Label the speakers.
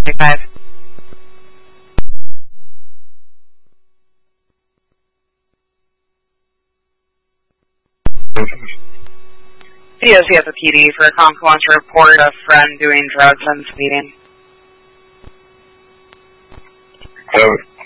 Speaker 1: 25. DOC has a PD for a conf wants to report a friend doing drugs and speeding.